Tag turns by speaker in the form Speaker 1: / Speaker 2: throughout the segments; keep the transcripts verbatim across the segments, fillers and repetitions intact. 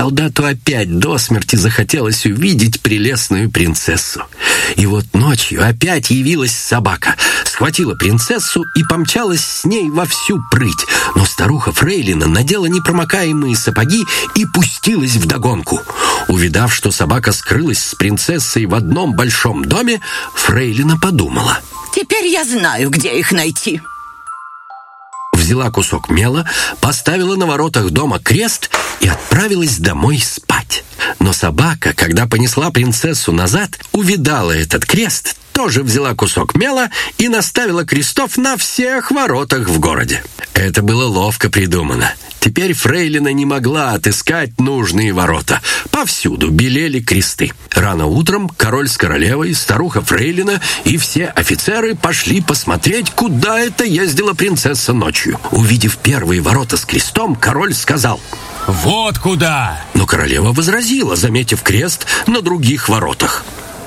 Speaker 1: солдату опять до смерти захотелось увидеть прелестную принцессу. И вот ночью опять явилась собака, схватила принцессу и помчалась с ней во всю прыть. Но старуха Фрейлина надела непромокаемые сапоги и пустилась вдогонку. Увидав, что собака скрылась с принцессой в одном большом доме, Фрейлина подумала:
Speaker 2: «Теперь я знаю, где их найти».
Speaker 1: Взяла кусок мела, поставила на воротах дома крест и отправилась домой спать. Но собака, когда понесла принцессу назад, увидала этот крест, тоже взяла кусок мела и наставила крестов на всех воротах в городе. Это было ловко придумано. Теперь Фрейлина не могла отыскать нужные ворота. Повсюду белели кресты. Рано утром король с королевой, старуха Фрейлина и все офицеры пошли посмотреть, куда это ездила принцесса ночью. Увидев первые ворота с крестом, король сказал:
Speaker 3: «Вот куда!»
Speaker 1: Но королева возразила, заметив крест на других воротах.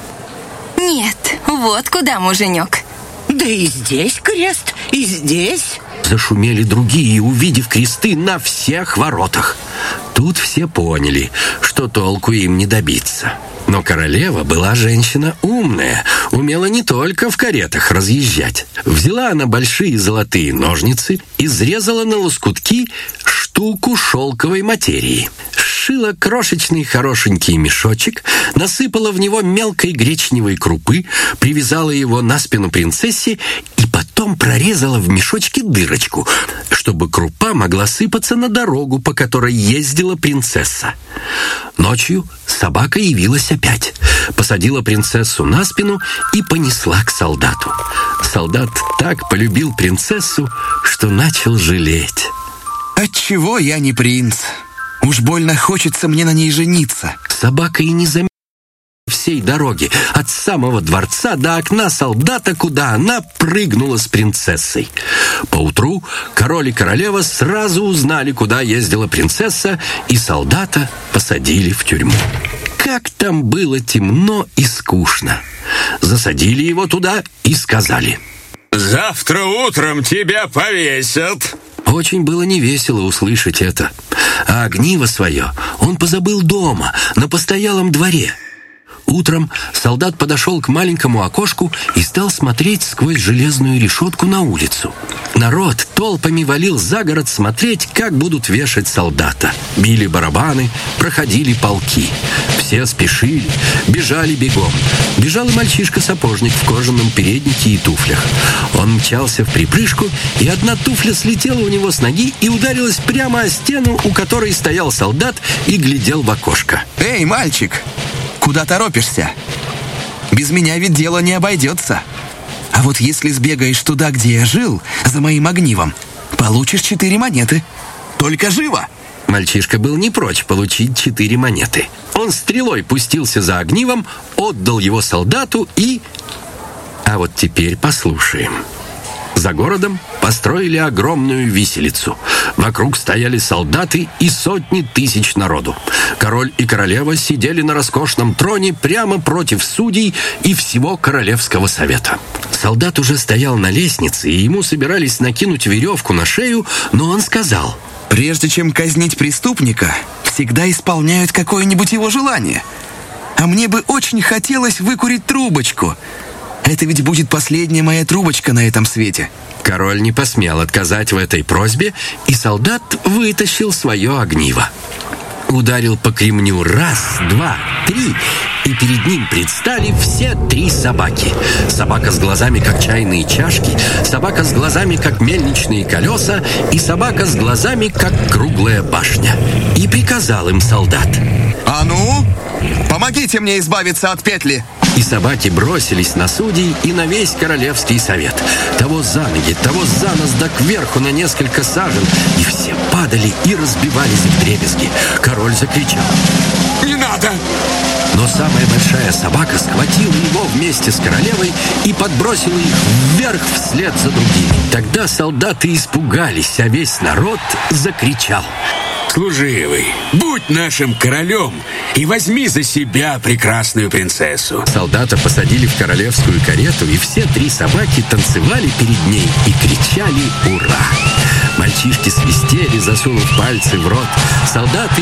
Speaker 4: «Нет, вот куда, муженек».
Speaker 2: Да и здесь крест, и здесь.
Speaker 1: Зашумели другие, увидев кресты на всех воротах. Тут все поняли, что толку им не добиться. Но королева была женщина умная, умела не только в каретах разъезжать. Взяла она большие золотые ножницы, изрезала на лоскутки штуку шелковой материи, сшила крошечный хорошенький мешочек, насыпала в него мелкой гречневой крупы, привязала его на спину принцессе и потом прорезала в мешочке дырочку, чтобы крупа могла сыпаться на дорогу, по которой ездила принцесса. Ночью собака явилась опять, посадила принцессу на спину и понесла к солдату. Солдат так полюбил принцессу, что начал жалеть.
Speaker 5: «Отчего я не принц? Уж больно хочется мне на ней жениться».
Speaker 1: Собака и не заметила всей дороги, от самого дворца до окна солдата, куда она прыгнула с принцессой. Поутру король и королева сразу узнали, куда ездила принцесса, и солдата посадили в тюрьму. Как там было темно и скучно. Засадили его туда и сказали:
Speaker 3: «Завтра утром тебя повесят».
Speaker 1: Очень было невесело услышать это. А огниво свое он позабыл дома, на постоялом дворе. Утром солдат подошел к маленькому окошку и стал смотреть сквозь железную решетку на улицу. Народ толпами валил за город смотреть, как будут вешать солдата. Били барабаны, проходили полки. Все спешили, бежали бегом. Бежал и мальчишка-сапожник в кожаном переднике и туфлях. Он мчался в припрыжку, и одна туфля слетела у него с ноги и ударилась прямо о стену, у которой стоял солдат и глядел в окошко.
Speaker 5: «Эй, мальчик! Куда торопишься? Без меня ведь дело не обойдется. А вот если сбегаешь туда, где я жил, за моим огнивом, получишь четыре монеты. Только живо!»
Speaker 1: Мальчишка был не прочь получить четыре монеты. Он стрелой пустился за огнивом, отдал его солдату и... А вот теперь послушаем. За городом построили огромную виселицу. Вокруг стояли солдаты и сотни тысяч народу. Король и королева сидели на роскошном троне прямо против судей и всего королевского совета. Солдат уже стоял на лестнице, и ему собирались накинуть веревку на шею, но он сказал:
Speaker 5: «Прежде чем казнить преступника, всегда исполняют какое-нибудь его желание. А мне бы очень хотелось выкурить трубочку. Это ведь будет последняя моя трубочка на этом свете».
Speaker 1: Король не посмел отказать в этой просьбе, и солдат вытащил свое огниво. Ударил по кремню раз, два, три, и перед ним предстали все три собаки. Собака с глазами, как чайные чашки, собака с глазами, как мельничные колеса, и собака с глазами, как круглая башня. И приказал им солдат:
Speaker 5: «А ну, помогите мне избавиться от петли!»
Speaker 1: И собаки бросились на судей и на весь королевский совет. Того за ноги, того за нос, да кверху на несколько сажен. И все падали и разбивались вдребезги. Король закричал:
Speaker 3: «Не надо!»
Speaker 1: Но самая большая собака схватила его вместе с королевой и подбросила их вверх вслед за другими. Тогда солдаты испугались, а весь народ закричал:
Speaker 3: «Служивый, будь нашим королем и возьми за себя прекрасную принцессу».
Speaker 1: Солдата посадили в королевскую карету, и все три собаки танцевали перед ней и кричали «Ура!». Мальчишки свистели, засунув пальцы в рот. Солдаты